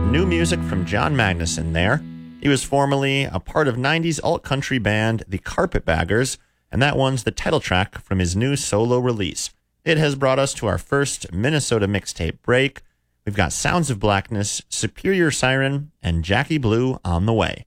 some new music from John Magnuson there. He was formerly a part of 90s alt-country band The Carpetbaggers, and that one's the title track from his new solo release. It has brought us to our first Minnesota mixtape break. We've got Sounds of Blackness, Superior Siren, and Jackie Blue on the way.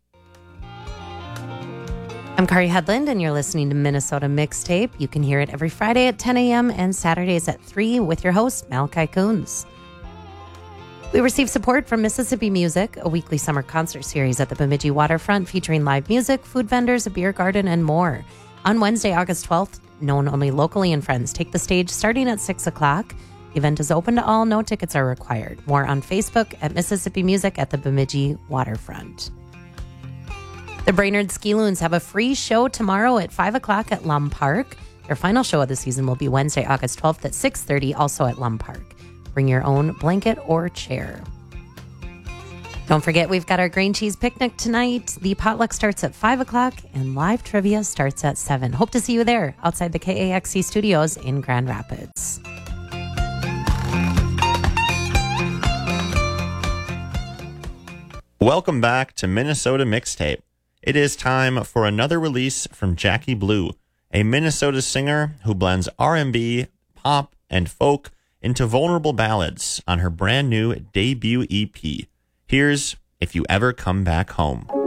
I'm Kari Headland, and you're listening to Minnesota Mixtape. You can hear it every Friday at 10 a.m. and Saturdays at 3 with your host, Malachi Coons. We receive support from Mississippi Music, a weekly summer concert series at the Bemidji Waterfront featuring live music, food vendors, a beer garden, and more. On Wednesday, August 12th, known only locally and friends take the stage starting at 6 o'clock. The event is open to all. No tickets are required. More on Facebook at Mississippi Music at the Bemidji Waterfront. The Brainerd Ski Loons have a free show tomorrow at 5 o'clock at Lum Park. Their final show of the season will be Wednesday, August 12th at 6:30, also at Lum Park. Bring your own blanket or chair. Don't forget, we've got our grain cheese picnic tonight. The potluck starts at 5 o'clock and live trivia starts at 7. Hope to see you there outside the KAXC studios in Grand Rapids. Welcome back to Minnesota Mixtape. It is time for another release from Jackie Blue, a Minnesota singer who blends R&B, pop, and folk into vulnerable ballads on her brand new debut EP. Here's If You Ever Come Back Home.